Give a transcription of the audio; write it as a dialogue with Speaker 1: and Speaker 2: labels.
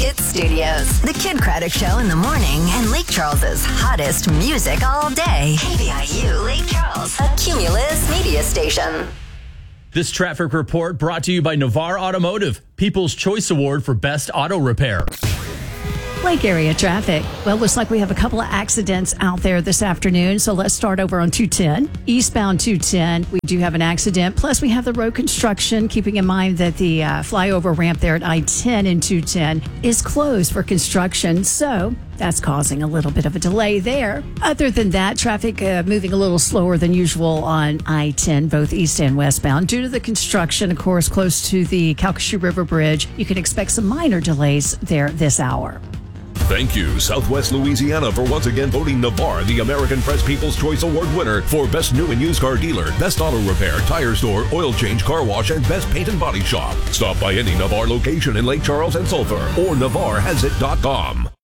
Speaker 1: Hits Studios. The Kid Craddock Show in the morning and Lake Charles's hottest music all day. KVIU Lake Charles, a Cumulus media station.
Speaker 2: This traffic report brought to you by Navarre Automotive, People's Choice Award for Best Auto Repair.
Speaker 3: Lake area traffic. Well, looks like we have a couple of accidents out there this afternoon. So let's start over on 210. Eastbound 210, we do have an accident. Plus, we have the road construction, keeping in mind that the flyover ramp there at I-10 in 210 is closed for construction. So that's causing a little bit of a delay there. Other than that, traffic moving a little slower than usual on I-10, both east and westbound. Due to the construction, of course, close to the Calcasieu River Bridge, you can expect some minor delays there this hour.
Speaker 4: Thank you, Southwest Louisiana, for once again voting Navarre the American Press People's Choice Award winner for Best New and Used Car Dealer, Best Auto Repair, Tire Store, Oil Change, Car Wash, and Best Paint and Body Shop. Stop by any Navarre location in Lake Charles and Sulphur or NavarreHasIt.com.